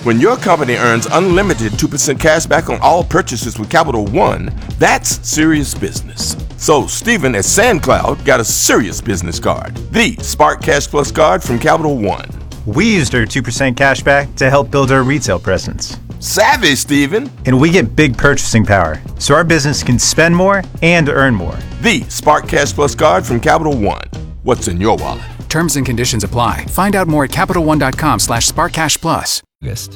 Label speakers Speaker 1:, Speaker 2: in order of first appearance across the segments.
Speaker 1: When your company earns unlimited 2% cash back on all purchases with Capital One, that's serious business. So Stephen at SandCloud got a serious business card, the Spark Cash Plus card from Capital One.
Speaker 2: We used our 2% cash back to help build our retail presence.
Speaker 1: Savvy, Stephen.
Speaker 2: And we get big purchasing power, so our business can spend more and earn more.
Speaker 1: The Spark Cash Plus card from Capital One. What's in your wallet?
Speaker 3: Terms and conditions apply. Find out more at CapitalOne.com/SparkCashPlus.
Speaker 4: This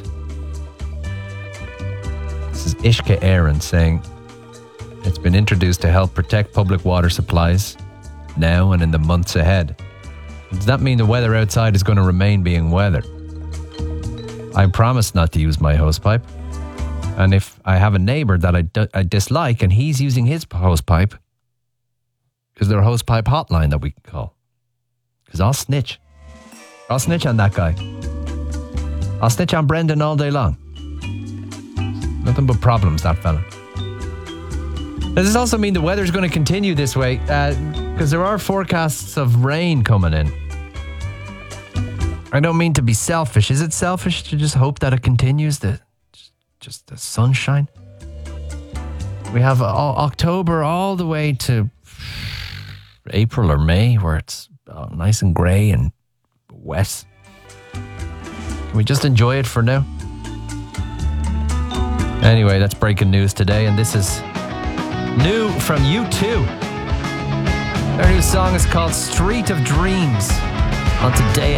Speaker 4: is Ishka Aaron saying it's been introduced to help protect public water supplies now and in the months ahead. Does that mean the weather outside is going to remain being weather? I promise not to use my hosepipe. And if I have a neighbour that I dislike and he's using his hosepipe, is there a hosepipe hotline that we can call? Because I'll snitch. I'll snitch on that guy. I'll snitch on Brendan all day long. Nothing but problems, that fella. Does this also mean the weather's going to continue this way? Because there are forecasts of rain coming in. I don't mean to be selfish. Is it selfish to just hope that it continues? Just the sunshine? We have October all the way to April or May where it's nice and grey and wet. Can we just enjoy it for now? Anyway, that's breaking news today, and this is new from U2. Their new song is called Street of Dreams on Today